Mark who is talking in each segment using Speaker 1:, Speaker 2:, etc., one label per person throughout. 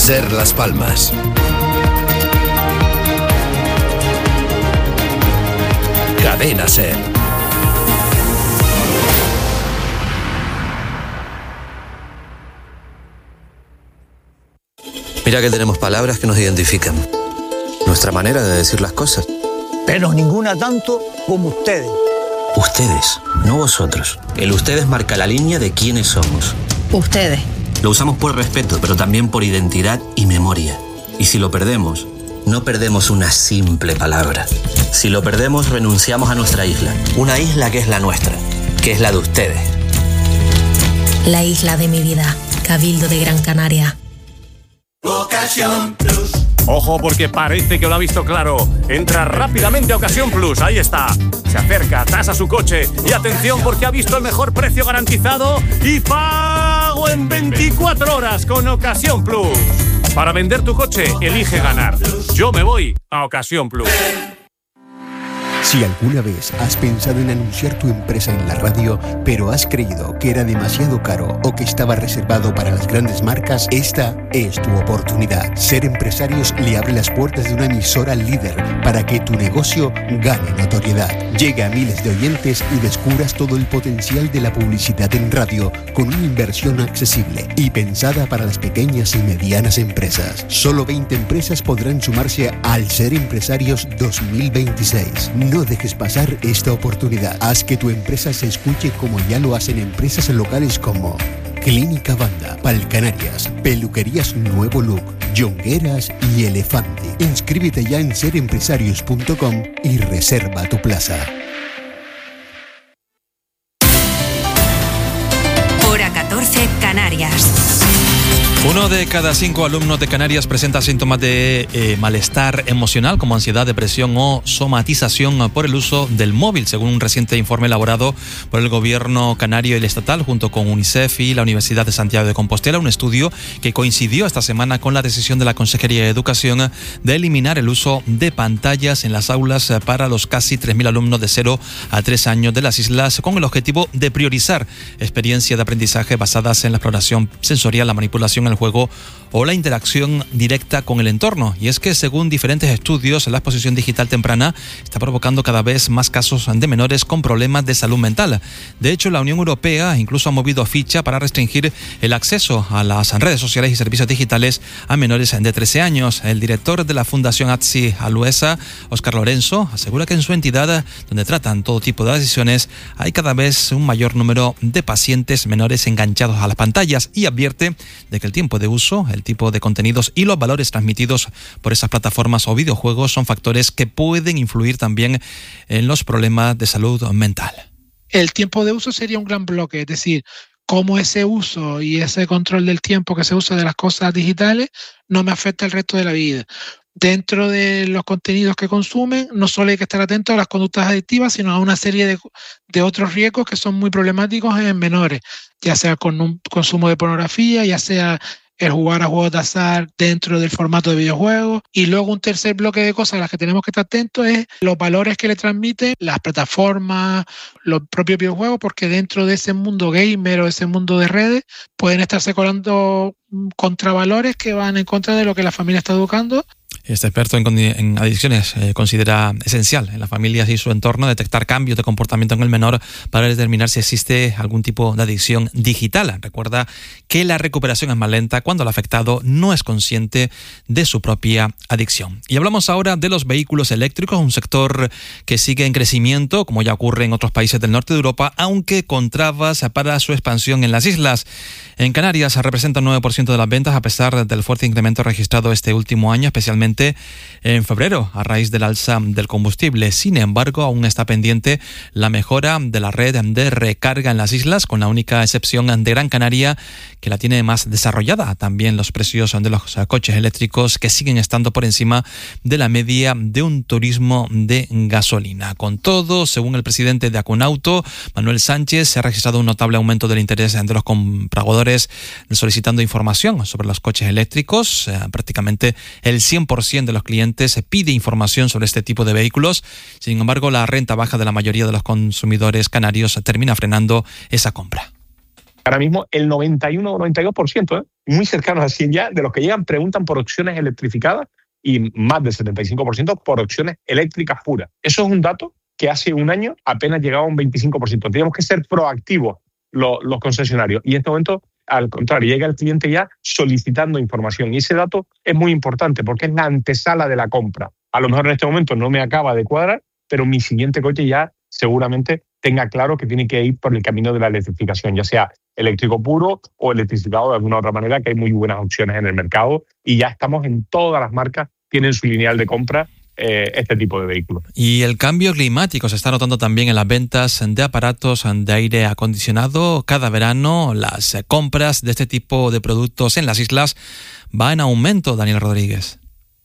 Speaker 1: SER Las Palmas. Cadena SER.
Speaker 2: Mira que tenemos palabras que nos identifican. Nuestra manera de decir las cosas.
Speaker 3: Pero ninguna tanto como ustedes.
Speaker 2: Ustedes, no vosotros. El ustedes marca la línea de quiénes somos.
Speaker 4: Ustedes.
Speaker 2: Lo usamos por respeto, pero también por identidad y memoria. Y si lo perdemos, no perdemos una simple palabra. Si lo perdemos, renunciamos a nuestra isla. Una isla que es la nuestra, que es la de ustedes.
Speaker 4: La isla de mi vida. Cabildo de Gran Canaria.
Speaker 5: Ocasión Plus. Ojo, porque parece que lo ha visto claro. Entra rápidamente a Ocasión Plus, ahí está. Se acerca, tasa su coche y atención porque ha visto el mejor precio garantizado y pago en 24 horas con Ocasión Plus. Para vender tu coche, elige ganar. Yo me voy a Ocasión Plus.
Speaker 6: Si alguna vez has pensado en anunciar tu empresa en la radio, pero has creído que era demasiado caro o que estaba reservado para las grandes marcas, esta es tu oportunidad. SER Empresarios le abre las puertas de una emisora líder para que tu negocio gane notoriedad. Llega a miles de oyentes y descubras todo el potencial de la publicidad en radio con una inversión accesible y pensada para las pequeñas y medianas empresas. Solo 20 empresas podrán sumarse al SER Empresarios 2026. No dejes pasar esta oportunidad. Haz que tu empresa se escuche como ya lo hacen empresas locales como Clínica Banda, Palcanarias, Peluquerías Nuevo Look, Yongueras y Elefante. Inscríbete ya en serempresarios.com y reserva tu plaza.
Speaker 7: Hora 14, Canarias.
Speaker 8: 1 de cada 5 alumnos de Canarias presenta síntomas de malestar emocional como ansiedad, depresión o somatización por el uso del móvil, según un reciente informe elaborado por el gobierno canario y el estatal junto con UNICEF y la Universidad de Santiago de Compostela, un estudio que coincidió esta semana con la decisión de la Consejería de Educación de eliminar el uso de pantallas en las aulas para los casi 3.000 alumnos de 0 a 3 años de las islas, con el objetivo de priorizar experiencias de aprendizaje basadas en la exploración sensorial, la manipulación, el juego o la interacción directa con el entorno. Y es que según diferentes estudios, la exposición digital temprana está provocando cada vez más casos de menores con problemas de salud mental. De hecho, la Unión Europea incluso ha movido ficha para restringir el acceso a las redes sociales y servicios digitales a menores de 13 años. El director de la Fundación ATSI Aluesa, Óscar Lorenzo, asegura que en su entidad, donde tratan todo tipo de decisiones, hay cada vez un mayor número de pacientes menores enganchados a las pantallas y advierte de que el tiempo de uso, el tipo de contenidos y los valores transmitidos por esas plataformas o videojuegos son factores que pueden influir también en los problemas de salud mental.
Speaker 9: El tiempo de uso sería un gran bloque, es decir, cómo ese uso y ese control del tiempo que se usa de las cosas digitales no me afecta el resto de la vida. Dentro de los contenidos que consumen, no solo hay que estar atentos a las conductas adictivas, sino a una serie de otros riesgos que son muy problemáticos en menores, ya sea con un consumo de pornografía, ya sea el jugar a juegos de azar dentro del formato de videojuegos. Y luego un tercer bloque de cosas a las que tenemos que estar atentos es los valores que le transmiten las plataformas, los propios videojuegos, porque dentro de ese mundo gamer o ese mundo de redes pueden estarse colando contravalores que van en contra de lo que la familia está educando.
Speaker 8: Este experto en adicciones considera esencial en las familias y su entorno detectar cambios de comportamiento en el menor para determinar si existe algún tipo de adicción digital. Recuerda que la recuperación es más lenta cuando el afectado no es consciente de su propia adicción. Y hablamos ahora de los vehículos eléctricos, un sector que sigue en crecimiento, como ya ocurre en otros países del norte de Europa, aunque con trabas para su expansión en las islas. En Canarias representa un 9% de las ventas a pesar del fuerte incremento registrado este último año, especialmente en febrero a raíz del alza del combustible. Sin embargo, aún está pendiente la mejora de la red de recarga en las islas, con la única excepción de Gran Canaria, que la tiene más desarrollada. También los precios de los coches eléctricos que siguen estando por encima de la media de un turismo de gasolina. Con todo, según el presidente de Aconauto, Manuel Sánchez, se ha registrado un notable aumento del interés de los compradores solicitando información sobre los coches eléctricos. Prácticamente el 100% de los clientes pide información sobre este tipo de vehículos. Sin embargo, la renta baja de la mayoría de los consumidores canarios termina frenando esa compra.
Speaker 10: Ahora mismo el 91 o 92%, muy cercanos a 100 ya, de los que llegan preguntan por opciones electrificadas y más del 75% por opciones eléctricas puras. Eso es un dato que hace un año apenas llegaba a un 25%. Teníamos que ser proactivos los concesionarios y en este momento, al contrario, llega el cliente ya solicitando información y ese dato es muy importante porque es la antesala de la compra. A lo mejor en este momento no me acaba de cuadrar, pero mi siguiente coche ya seguramente tenga claro que tiene que ir por el camino de la electrificación, ya sea eléctrico puro o electrificado de alguna otra manera, que hay muy buenas opciones en el mercado y ya estamos en todas las marcas, tienen su lineal de compra este tipo de vehículos.
Speaker 8: Y el cambio climático se está notando también en las ventas de aparatos de aire acondicionado. Cada verano las compras de este tipo de productos en las islas van en aumento, Daniel Rodríguez.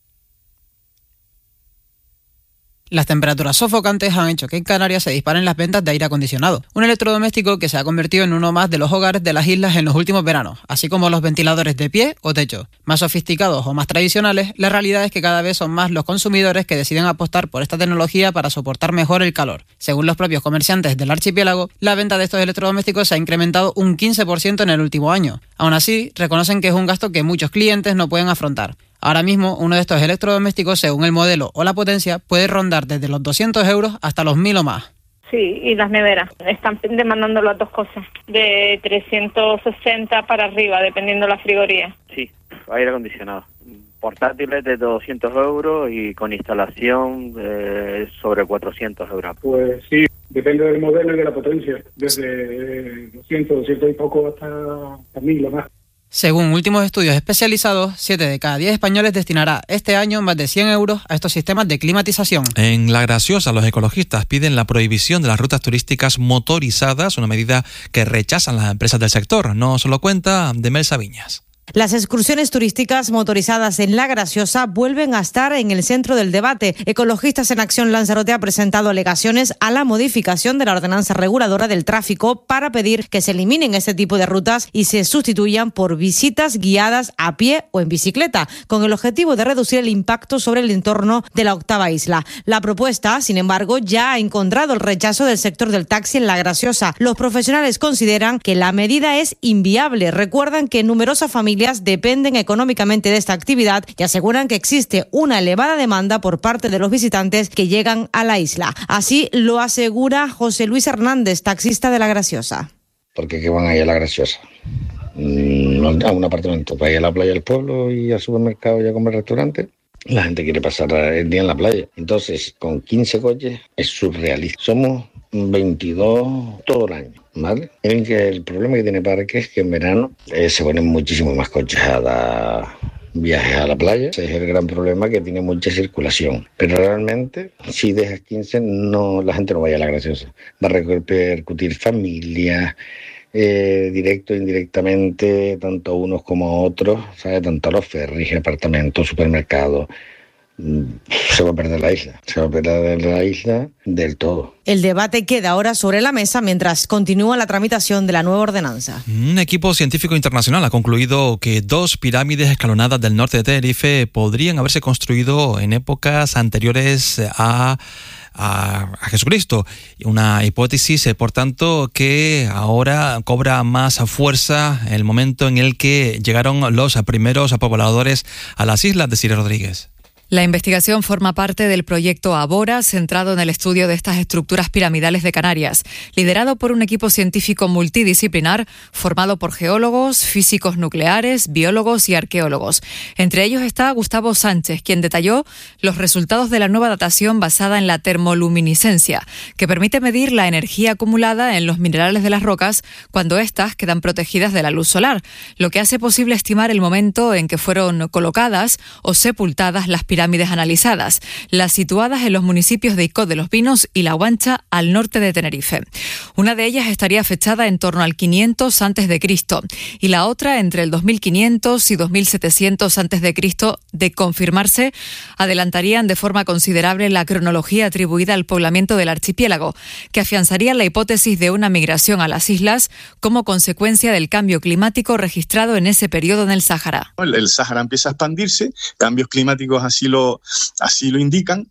Speaker 11: Las temperaturas sofocantes han hecho que en Canarias se disparen las ventas de aire acondicionado, un electrodoméstico que se ha convertido en uno más de los hogares de las islas en los últimos veranos, así como los ventiladores de pie o techo. Más sofisticados o más tradicionales, la realidad es que cada vez son más los consumidores que deciden apostar por esta tecnología para soportar mejor el calor. Según los propios comerciantes del archipiélago, la venta de estos electrodomésticos se ha incrementado un 15% en el último año. Aún así, reconocen que es un gasto que muchos clientes no pueden afrontar. Ahora mismo, uno de estos electrodomésticos, según el modelo o la potencia, puede rondar desde los 200 euros hasta los 1.000 o más.
Speaker 12: Sí, y las neveras. Están demandando las dos cosas. De 360 para arriba, dependiendo de la frigoría.
Speaker 13: Sí, aire acondicionado. Portátiles de 200 euros y con instalación sobre 400 euros.
Speaker 14: Pues sí, depende del modelo y de la potencia. Desde 200 y poco hasta 1.000 o más.
Speaker 11: Según últimos estudios especializados, 7 de cada 10 españoles destinará este año más de 100 euros a estos sistemas de climatización.
Speaker 8: En La Graciosa, los ecologistas piden la prohibición de las rutas turísticas motorizadas, una medida que rechazan las empresas del sector. Nos lo cuenta Demel Sabiñas.
Speaker 15: Las excursiones turísticas motorizadas en La Graciosa vuelven a estar en el centro del debate. Ecologistas en Acción Lanzarote ha presentado alegaciones a la modificación de la ordenanza reguladora del tráfico para pedir que se eliminen este tipo de rutas y se sustituyan por visitas guiadas a pie o en bicicleta, con el objetivo de reducir el impacto sobre el entorno de la octava isla. La propuesta, sin embargo, ya ha encontrado el rechazo del sector del taxi en La Graciosa. Los profesionales consideran que la medida es inviable. Recuerdan que numerosas familias dependen económicamente de esta actividad y aseguran que existe una elevada demanda por parte de los visitantes que llegan a la isla. Así lo asegura José Luis Hernández, taxista de La Graciosa.
Speaker 16: ¿Por qué van a ir a La Graciosa? A un apartamento para ir a la playa del pueblo y al supermercado y a comer restaurante. La gente quiere pasar el día en la playa. Entonces, con 15 coches es surrealista. Somos 22 todo el año, ¿vale? El problema que tiene Parque es que en verano se ponen muchísimos más coches a dar viajes a la playa. Ese es el gran problema, que tiene mucha circulación. Pero realmente, si dejas 15, la gente no vaya a La Graciosa. Va a repercutir familias, directo e indirectamente, tanto a unos como a otros, ¿sabes? Tanto a los ferries, apartamentos, supermercados. Se va a perder la isla del todo.
Speaker 15: El debate queda ahora sobre la mesa mientras continúa la tramitación de la nueva ordenanza.
Speaker 8: Un equipo científico internacional ha concluido que 2 pirámides escalonadas del norte de Tenerife podrían haberse construido en épocas anteriores a Jesucristo. Una hipótesis, por tanto, que ahora cobra más fuerza en el momento en el que llegaron los primeros pobladores a las islas de Siria Rodríguez.
Speaker 17: La investigación forma parte del proyecto Abora, centrado en el estudio de estas estructuras piramidales de Canarias, liderado por un equipo científico multidisciplinar formado por geólogos, físicos nucleares, biólogos y arqueólogos. Entre ellos está Gustavo Sánchez, quien detalló los resultados de la nueva datación basada en la termoluminiscencia, que permite medir la energía acumulada en los minerales de las rocas cuando éstas quedan protegidas de la luz solar, lo que hace posible estimar el momento en que fueron colocadas o sepultadas las pirámides analizadas, las situadas en los municipios de Icod de los Pinos y La Guancha, al norte de Tenerife. Una de ellas estaría fechada en torno al 500 a.C. y la otra entre el 2500 y 2700 a.C. De confirmarse, adelantarían de forma considerable la cronología atribuida al poblamiento del archipiélago, que afianzaría la hipótesis de una migración a las islas como consecuencia del cambio climático registrado en ese periodo en el Sáhara.
Speaker 18: El Sáhara empieza a expandirse, cambios climáticos así lo indican,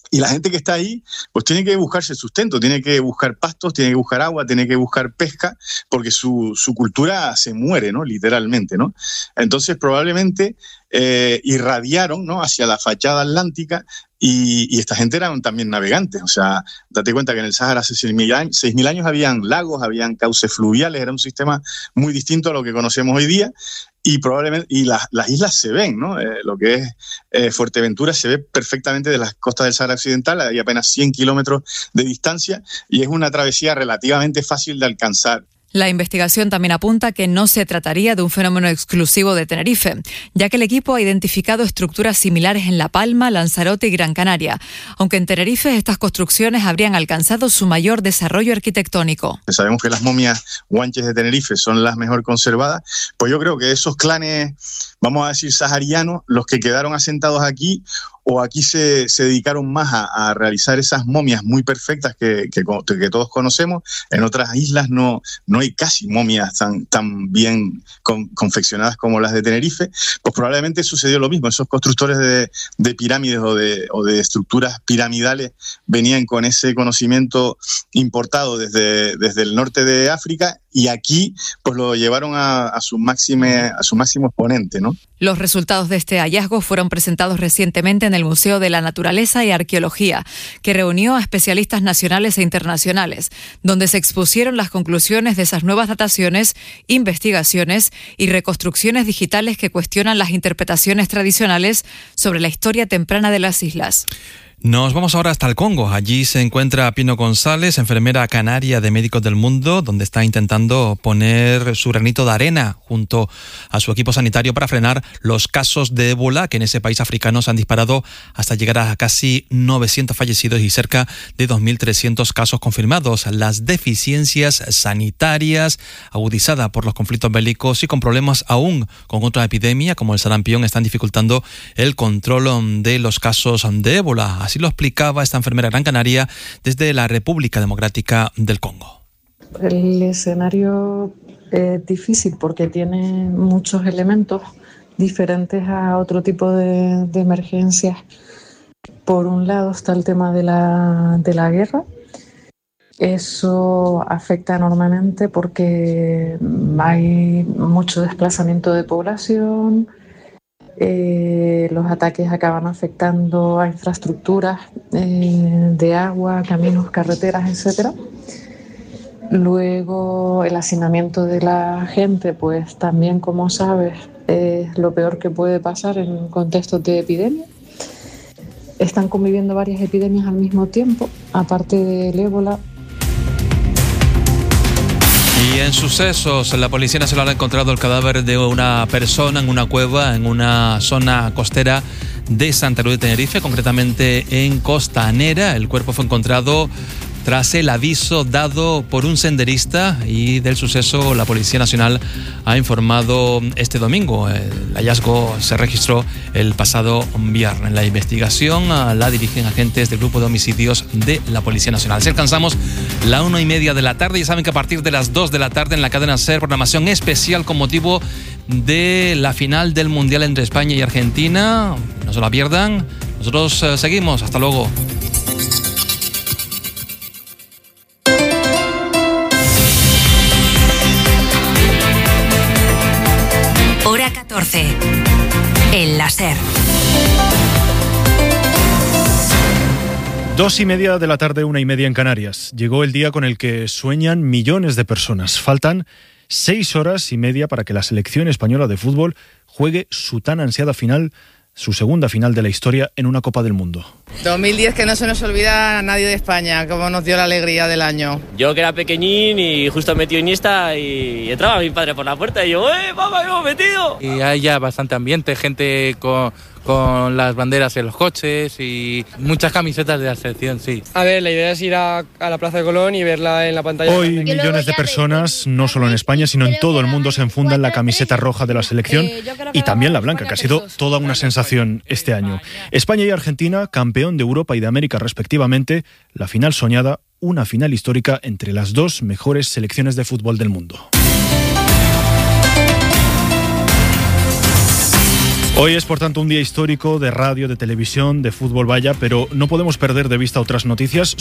Speaker 18: Y la gente que está ahí, pues tiene que buscarse sustento, tiene que buscar pastos, tiene que buscar agua, tiene que buscar pesca, porque su cultura se muere, ¿no? Literalmente, ¿no? Entonces, probablemente irradiaron, ¿no?, hacia la fachada atlántica y esta gente eran también navegantes. O sea, date cuenta que en el Sáhara hace 6.000 años habían lagos, habían cauces fluviales, era un sistema muy distinto a lo que conocemos hoy día. Y probablemente las islas se ven, ¿no? Lo que es Fuerteventura se ve perfectamente de las costas del Sáhara Occidental, hay apenas 100 kilómetros de distancia y es una travesía relativamente fácil de alcanzar.
Speaker 17: La investigación también apunta que no se trataría de un fenómeno exclusivo de Tenerife, ya que el equipo ha identificado estructuras similares en La Palma, Lanzarote y Gran Canaria, aunque en Tenerife estas construcciones habrían alcanzado su mayor desarrollo arquitectónico.
Speaker 18: Sabemos que las momias guanches de Tenerife son las mejor conservadas, pues yo creo que esos clanes, vamos a decir saharianos, los que quedaron asentados aquí, o aquí se dedicaron más a realizar esas momias muy perfectas que todos conocemos. En otras islas no hay casi momias tan bien confeccionadas como las de Tenerife. Pues probablemente sucedió lo mismo. Esos constructores de pirámides o de estructuras piramidales venían con ese conocimiento importado desde el norte de África y aquí pues lo llevaron a su máximo exponente, ¿no?
Speaker 17: Los resultados de este hallazgo fueron presentados recientemente en el Museo de la Naturaleza y Arqueología, que reunió a especialistas nacionales e internacionales, donde se expusieron las conclusiones de esas nuevas dataciones, investigaciones y reconstrucciones digitales que cuestionan las interpretaciones tradicionales sobre la historia temprana de las islas.
Speaker 8: Nos vamos ahora hasta el Congo. Allí se encuentra Pino González, enfermera canaria de Médicos del Mundo, donde está intentando poner su granito de arena junto a su equipo sanitario para frenar los casos de ébola que en ese país africano se han disparado hasta llegar a casi 900 fallecidos y cerca de 2.300 casos confirmados. Las deficiencias sanitarias agudizadas por los conflictos bélicos y con problemas aún con otra epidemia como el sarampión están dificultando el control de los casos de ébola. Así lo explicaba esta enfermera gran canaria desde la República Democrática del Congo.
Speaker 19: El escenario es difícil porque tiene muchos elementos diferentes a otro tipo de emergencias. Por un lado está el tema de la guerra. Eso afecta enormemente porque hay mucho desplazamiento de población. Los ataques acaban afectando a infraestructuras de agua, caminos, carreteras, etc. Luego el hacinamiento de la gente, pues también, como sabes, es lo peor que puede pasar en contextos de epidemia. Están conviviendo varias epidemias al mismo tiempo, aparte del ébola.
Speaker 8: Y en sucesos, la Policía Nacional ha encontrado el cadáver de una persona en una cueva en una zona costera de Santa Cruz de Tenerife, concretamente en Costanera. El cuerpo fue encontrado tras el aviso dado por un senderista y del suceso la Policía Nacional ha informado este domingo. El hallazgo se registró el pasado viernes. La investigación la dirigen agentes del Grupo de Homicidios de la Policía Nacional. Si alcanzamos la 1:30 de la tarde, ya saben que a partir de las 2 de la tarde en la cadena SER, programación especial con motivo de la final del Mundial entre España y Argentina. No se la pierdan. Nosotros seguimos. Hasta luego.
Speaker 7: Hora 14. El láser.
Speaker 20: 2:30 de la tarde, 1:30 en Canarias. Llegó el día con el que sueñan millones de personas. Faltan 6 horas y media para que la selección española de fútbol juegue su tan ansiada final, su segunda final de la historia en una Copa del Mundo.
Speaker 21: 2010, que no se nos olvida a nadie de España, como nos dio la alegría del año.
Speaker 22: Yo que era pequeñín y justo metió Iniesta y entraba mi padre por la puerta y yo, papá, hemos metido.
Speaker 23: Y hay ya bastante ambiente, gente con las banderas en los coches y muchas camisetas de la selección, sí.
Speaker 24: A ver, la idea es ir a la Plaza de Colón y verla en la pantalla.
Speaker 20: Hoy millones de personas, no solo en España, sino en todo el mundo, se enfundan la camiseta roja de la selección y también la blanca, que ha sido toda una sensación este año. España y Argentina, campeón de Europa y de América respectivamente, la final soñada, una final histórica entre las dos mejores selecciones de fútbol del mundo. Hoy es, por tanto, un día histórico de radio, de televisión, de fútbol, vaya, pero no podemos perder de vista otras noticias.